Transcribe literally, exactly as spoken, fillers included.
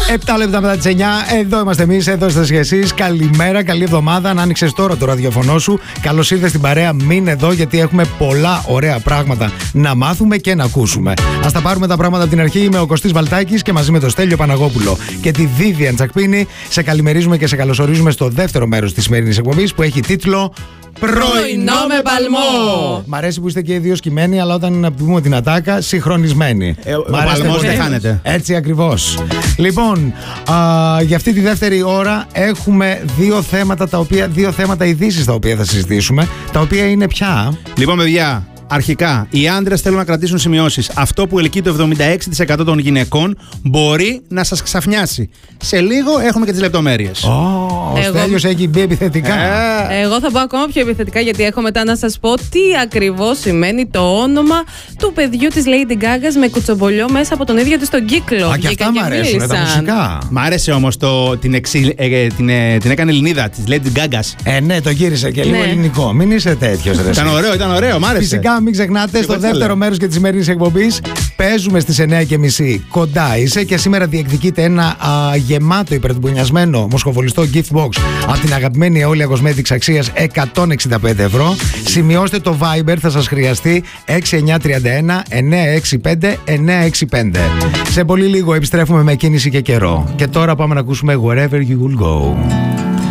επτά λεπτά μετά τις εννιά, εδώ είμαστε εμείς, εδώ είστε και εσείς. Καλημέρα, καλή εβδομάδα. Αν άνοιξες τώρα το ραδιοφωνό σου, καλώς ήρθες στην παρέα. Μείνε εδώ, γιατί έχουμε πολλά ωραία πράγματα να μάθουμε και να ακούσουμε. Ας τα πάρουμε τα πράγματα από την αρχή. Είμαι ο Κωστής Βαλτάκης και μαζί με τον Στέλιο Παναγόπουλο και τη Vivian Τσακπίνη σε καλημερίζουμε και σε καλωσορίζουμε στο δεύτερο μέρος της σημερινής εκπομπής που έχει τίτλο Πρωινό με παλμό. Μ' αρέσει που είστε και οι δύο σκυμμένοι, αλλά όταν πούμε την ατάκα, συγχρονισμένοι. Ε, ο παλμός δεν χάνεται. Έτσι ακριβώς. Λοιπόν, α, για αυτή τη δεύτερη ώρα έχουμε δύο θέματα, τα οποία, δύο θέματα ειδήσεις τα οποία θα συζητήσουμε. Τα οποία είναι πια. Λοιπόν, παιδιά, αρχικά, οι άντρες θέλουν να κρατήσουν σημειώσεις. Αυτό που ελκύει το εβδομήντα έξι τοις εκατό των γυναικών μπορεί να σας ξαφνιάσει. Σε λίγο έχουμε και τις λεπτομέρειες. Oh, ο Εγώ... Στέλιος έχει μπει επιθετικά. Ε... Εγώ θα πω ακόμα πιο επιθετικά, γιατί έχω μετά να σας πω τι ακριβώς σημαίνει το όνομα του παιδιού της Lady Gaga με κουτσομπολιό μέσα από τον ίδιο της τον κύκλο. Α, και αυτά μ' αρέσουν, τα μουσικά. Μ' άρεσε όμως το, την, εξι, ε, την, ε, την έκανε Ελληνίδα της Lady Gaga. Ε, ναι, το γύρισε και λίγο ναι. ελληνικό. Μην είσαι τέτοιος. Ήταν ωραίο, ήταν ωραίο, μ' άρεσε. Φυσικά, μην ξεχνάτε, στο δεύτερο μέρος και της σημερινής εκπομπής παίζουμε στις εννιά και μισή. Κοντά είσαι και σήμερα διεκδικείται ένα α, γεμάτο υπερτουμπονιασμένο μοσχοβολιστό gift box από την αγαπημένη Αιώλια Cosmetics αξίας εκατόν εξήντα πέντε ευρώ. Σημειώστε το Viber, θα σας χρειαστεί έξι εννιά τρία ένα εννιά έξι πέντε εννιά έξι πέντε. Σε πολύ λίγο επιστρέφουμε με κίνηση και καιρό. Και τώρα πάμε να ακούσουμε Wherever You Will Go.